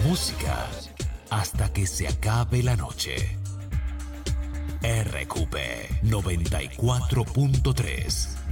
Música hasta que se acabe la noche. RQP 94.3